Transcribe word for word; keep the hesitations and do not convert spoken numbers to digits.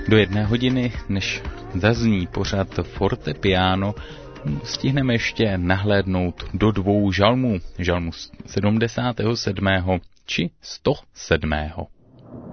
Do jedné hodiny, než zazní pořad fortepiano, stihneme ještě nahlédnout do dvou žalmů, žalmu sedmdesátého sedmého či sto sedmého